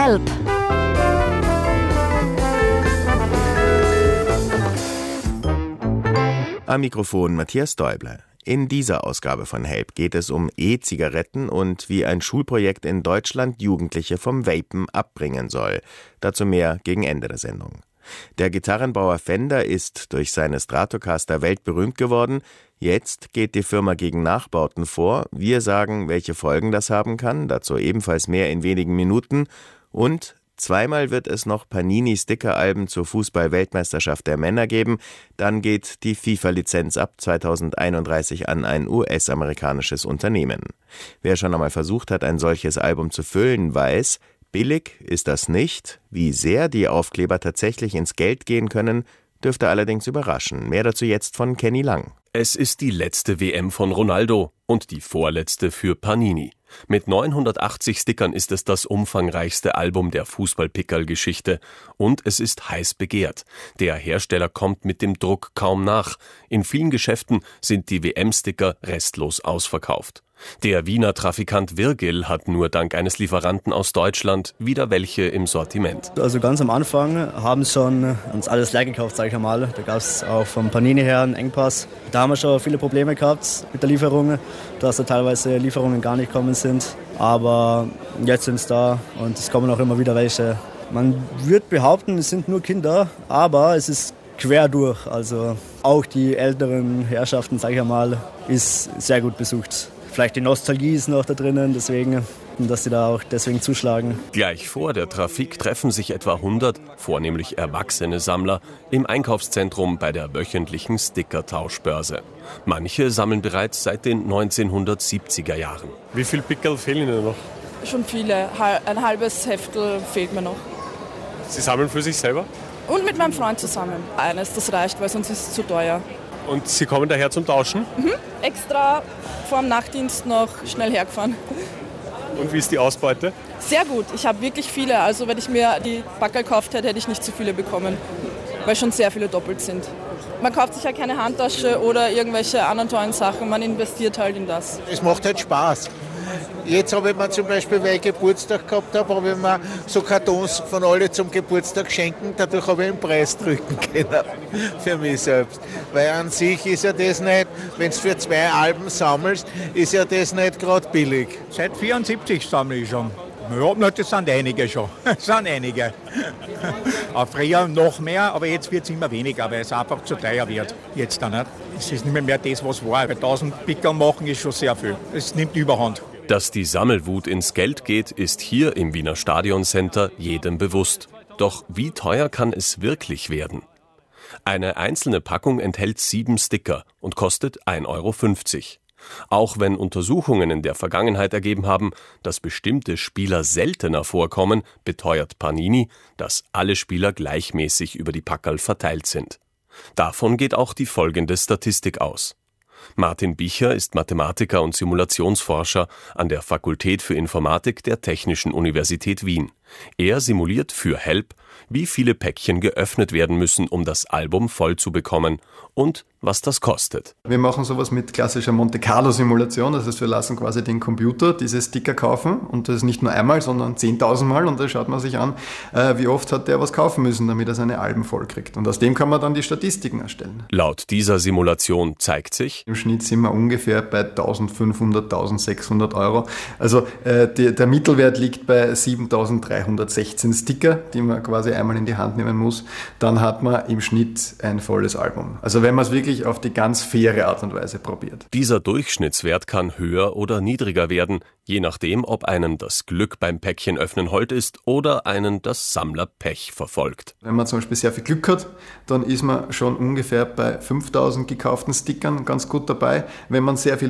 Help! Am Mikrofon Matthias Däubler. In dieser Ausgabe von Help geht es um E-Zigaretten und wie ein Schulprojekt in Deutschland Jugendliche vom Vapen abbringen soll. Dazu mehr gegen Ende der Sendung. Der Gitarrenbauer Fender ist durch seine Stratocaster weltberühmt geworden. Jetzt geht die Firma gegen Nachbauten vor. Wir sagen, welche Folgen das haben kann. Dazu ebenfalls mehr in wenigen Minuten. Und zweimal wird es noch Panini-Sticker-Alben zur Fußball-Weltmeisterschaft der Männer geben. Dann geht die FIFA-Lizenz ab 2031 an ein US-amerikanisches Unternehmen. Wer schon einmal versucht hat, ein solches Album zu füllen, weiß, billig ist das nicht. Wie sehr die Aufkleber tatsächlich ins Geld gehen können, dürfte allerdings überraschen. Mehr dazu jetzt von Kenny Lang. Es ist die letzte WM von Ronaldo und die vorletzte für Panini. Mit 980 Stickern ist es das umfangreichste Album der Fußball-Pickerl-Geschichte und es ist heiß begehrt. Der Hersteller kommt mit dem Druck kaum nach. In vielen Geschäften sind die WM-Sticker restlos ausverkauft. Der Wiener Trafikant Virgil hat nur dank eines Lieferanten aus Deutschland wieder welche im Sortiment. Also ganz am Anfang haben schon uns alles leer gekauft, sage ich einmal. Da gab es auch vom Panini her einen Engpass. Da haben wir schon viele Probleme gehabt mit der Lieferung, dass da teilweise Lieferungen gar nicht gekommen sind. Aber jetzt sind es da und es kommen auch immer wieder welche. Man würde behaupten, es sind nur Kinder, aber es ist quer durch. Also auch die älteren Herrschaften, sage ich einmal, ist sehr gut besucht. Vielleicht die Nostalgie ist noch da drinnen, deswegen, dass sie da auch deswegen zuschlagen. Gleich vor der Trafik treffen sich etwa 100, vornehmlich erwachsene Sammler, im Einkaufszentrum bei der wöchentlichen Sticker-Tauschbörse. Manche sammeln bereits seit den 1970er Jahren. Wie viele Pickerl fehlen Ihnen noch? Schon viele. Ein halbes Heftel fehlt mir noch. Sie sammeln für sich selber? Und mit meinem Freund zusammen. Eines, das reicht, weil sonst ist es zu teuer. Und Sie kommen daher zum Tauschen? Extra vor dem Nachtdienst noch schnell hergefahren. Und wie ist die Ausbeute? Sehr gut. Ich habe wirklich viele. Also wenn ich mir die Packerl gekauft hätte, hätte ich nicht zu viele bekommen. Weil schon sehr viele doppelt sind. Man kauft sich ja keine Handtasche oder irgendwelche anderen tollen Sachen. Man investiert halt in das. Es macht halt Spaß. Jetzt habe ich mir zum Beispiel, weil ich Geburtstag gehabt habe ich mir so Kartons von alle zum Geburtstag schenken. Dadurch habe ich den Preis drücken können für mich selbst. Weil an sich ist ja das nicht, wenn du für 2 Alben sammelst, ist ja das nicht gerade billig. Seit 1974 sammle ich schon. Ja, das sind einige schon. Das sind einige. Auch früher noch mehr, aber jetzt wird es immer weniger, weil es einfach zu teuer wird. Jetzt dann nicht. Es ist nicht mehr das, was war. Bei 1000 Pickerl machen ist schon sehr viel. Es nimmt Überhand. Dass die Sammelwut ins Geld geht, ist hier im Wiener Stadioncenter jedem bewusst. Doch wie teuer kann es wirklich werden? Eine einzelne Packung enthält 7 Sticker und kostet 1,50 €. Auch wenn Untersuchungen in der Vergangenheit ergeben haben, dass bestimmte Spieler seltener vorkommen, beteuert Panini, dass alle Spieler gleichmäßig über die Packerl verteilt sind. Davon geht auch die folgende Statistik aus. Martin Bicher ist Mathematiker und Simulationsforscher an der Fakultät für Informatik der Technischen Universität Wien. Er simuliert für Help, wie viele Päckchen geöffnet werden müssen, um das Album voll zu bekommen und was das kostet. Wir machen sowas mit klassischer Monte-Carlo-Simulation, das heißt, wir lassen quasi den Computer diese Sticker kaufen und das nicht nur einmal, sondern 10.000 Mal und da schaut man sich an, wie oft hat der was kaufen müssen, damit er seine Alben voll kriegt. Und aus dem kann man dann die Statistiken erstellen. Laut dieser Simulation zeigt sich: Im Schnitt sind wir ungefähr bei 1.500, 1.600 €. Also der Mittelwert liegt bei 7.316 Sticker, die man quasi einmal in die Hand nehmen muss. Dann hat man im Schnitt ein volles Album. Also wenn man es wirklich auf die ganz faire Art und Weise probiert. Dieser Durchschnittswert kann höher oder niedriger werden, je nachdem, ob einem das Glück beim Päckchenöffnen hold ist oder einen das Sammlerpech verfolgt. Wenn man zum Beispiel sehr viel Glück hat, dann ist man schon ungefähr bei 5.000 gekauften Stickern ganz gut dabei. Wenn man sehr viel